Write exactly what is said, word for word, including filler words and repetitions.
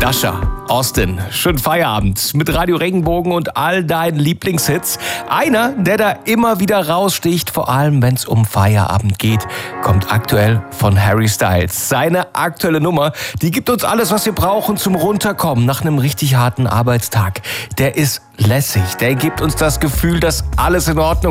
Dasha, Austin, schönen Feierabend mit Radio Regenbogen und all deinen Lieblingshits. Einer, der da immer wieder raussticht, vor allem wenn es um Feierabend geht, kommt aktuell von Harry Styles. Seine aktuelle Nummer, die gibt uns alles, was wir brauchen zum Runterkommen nach einem richtig harten Arbeitstag. Der ist lässig, der gibt uns das Gefühl, dass alles in Ordnung